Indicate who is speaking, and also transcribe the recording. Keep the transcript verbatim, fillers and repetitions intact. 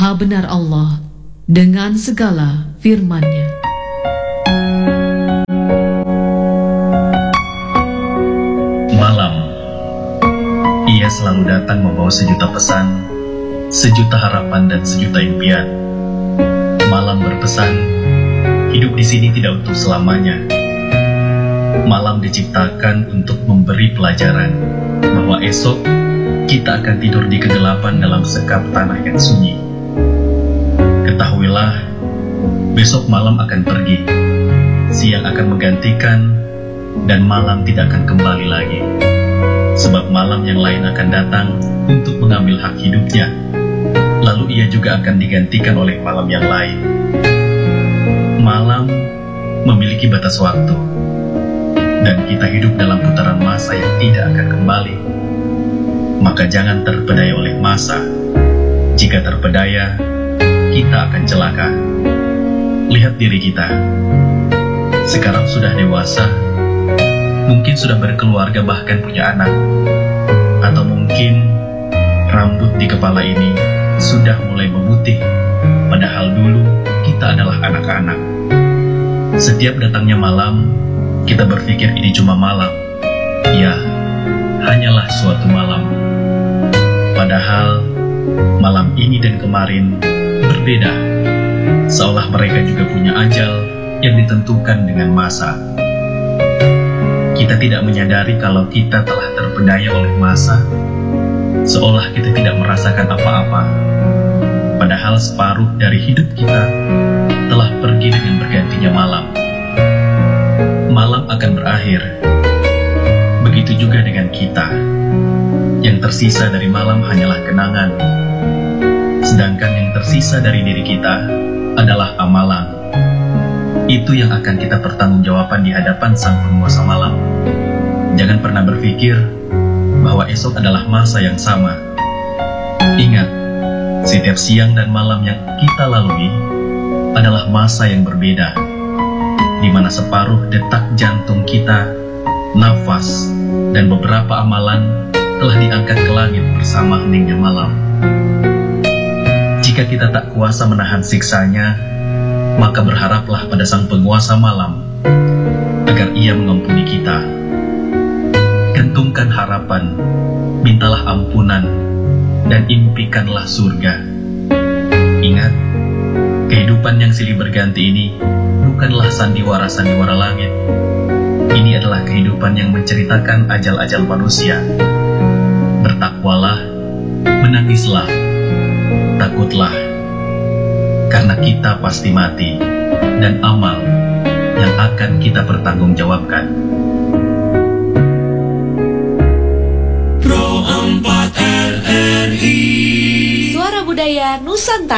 Speaker 1: Maha benar Allah dengan segala firman-Nya.
Speaker 2: Malam, ia selalu datang membawa sejuta pesan, sejuta harapan dan sejuta impian. Malam berpesan, hidup di sini tidak untuk selamanya. Malam diciptakan untuk memberi pelajaran bahwa esok kita akan tidur di kegelapan dalam sekap tanah yang sunyi. Ketahuilah, besok malam akan pergi, siang akan menggantikan, dan malam tidak akan kembali lagi. Sebab malam yang lain akan datang untuk mengambil hak hidupnya, lalu ia juga akan digantikan oleh malam yang lain. Malam memiliki batas waktu, dan kita hidup dalam putaran masa yang tidak akan kembali. Maka jangan terpedaya oleh masa. Jika terpedaya, kita akan celaka. Lihat diri kita. Sekarang sudah dewasa, mungkin sudah berkeluarga bahkan punya anak. Atau mungkin rambut di kepala ini sudah mulai memutih, padahal dulu kita adalah anak-anak. Setiap datangnya malam, kita berpikir ini cuma malam. Ya, hanyalah suatu malam. Padahal malam ini dan kemarin berbeda, seolah mereka juga punya ajal yang ditentukan dengan masa. Kita tidak menyadari kalau kita telah terpedaya oleh masa, seolah kita tidak merasakan apa-apa. Padahal separuh dari hidup kita telah pergi dengan bergantinya malam. Malam akan berakhir. Begitu juga dengan kita. Yang tersisa dari malam hanyalah kenangan. Sedangkan yang tersisa dari diri kita adalah amalan. Itu yang akan kita pertanggungjawabkan di hadapan Sang Penguasa Malam. Jangan pernah berpikir bahwa esok adalah masa yang sama. Ingat, setiap siang dan malam yang kita lalui adalah masa yang berbeda, di mana separuh detak jantung kita, nafas, dan beberapa amalan telah diangkat ke langit bersama heningnya malam. Jika kita tak kuasa menahan siksanya, maka berharaplah pada Sang Penguasa Malam agar Ia mengampuni kita. Gantungkan harapan, mintalah ampunan, dan impikanlah surga. Ingat, kehidupan yang silih berganti ini bukanlah sandiwara-sandiwara langit. Ini adalah kehidupan yang menceritakan ajal-ajal manusia. Bertakwalah, menangislah, takutlah, karena kita pasti mati, dan amal yang akan kita pertanggungjawabkan.
Speaker 3: Pro empat R R I Suara Budaya Nusantara.